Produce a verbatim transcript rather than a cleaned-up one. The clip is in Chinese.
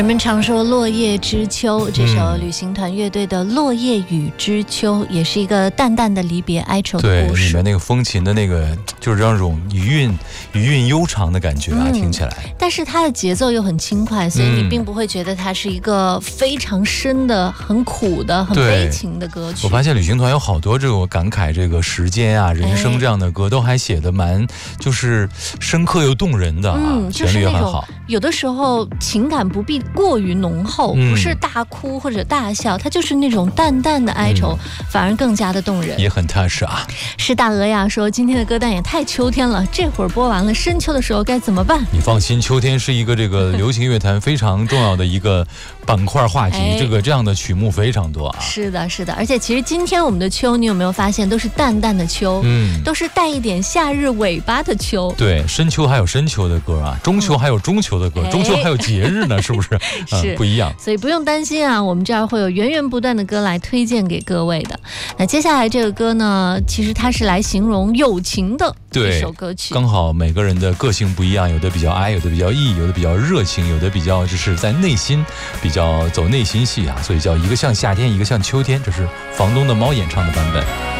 人们常说落叶知秋，这首旅行团乐队的《落叶与知秋》也是一个淡淡的离别哀愁的故事。 对，里面那个风琴的那个就是这种余韵余韵悠长的感觉啊、嗯，听起来。 但是它的节奏又很轻快，所以你并不会觉得它是一个非常深的、很苦的、很悲情的歌曲。 我发现旅行团有好多这种感慨这个时间啊、人生这样的歌，都还写得蛮就是深刻又动人的啊， 嗯， 旋律也很好。 有的时候情感不必过于浓厚， 嗯、 不是大哭或者大笑，它就是那种淡淡的哀愁、嗯，反而更加的动人， 也很touch啊。 是大鹅呀说今天的歌单也太秋天了，这会儿播完了，深秋的时候该怎么办？ 你放心，秋天是一个这个流行乐坛非常重要的一个板块话题，哎、这个这样的曲目非常多啊。 是的，是的，而且其实今天我们的秋，你有没有发现都是淡淡的秋，嗯，都是带一点夏日尾巴的秋。 对，深秋还有深秋的歌啊，中秋还有中秋的歌，嗯、中秋还有节日呢，是不是？ 是、 嗯、不一样， 所以不用担心啊，我们这儿会有源源不断的歌来推荐给各位的。那接下来这个歌呢，其实它是来形容友情的一首歌曲， 刚好每个人的个性不一样，有的比较哀，有的比较抑，有的比较热情，有的比较就是在内心比较走内心戏啊，所以叫一个像夏天，一个像秋天，这是房东的猫演唱的版本。